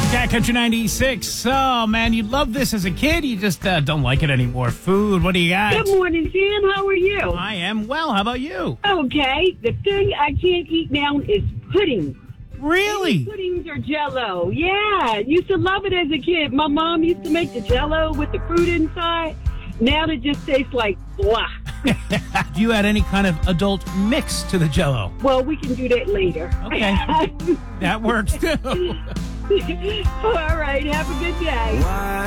Cat Country 96. Oh, man, you loved this as a kid. You just don't like it anymore. Food, what do you got? Good morning, Sam. How are you? I am well. How about you? Okay. The thing I can't eat now is pudding. Really? Puddings are Jell-O. Yeah. Used to love it as a kid. My mom used to make the Jell-O with the fruit inside. Now it just tastes like blah. Do you add any kind of adult mix to the Jell-O? Well, we can do that later. Okay. That works, too. All right. Have a good day.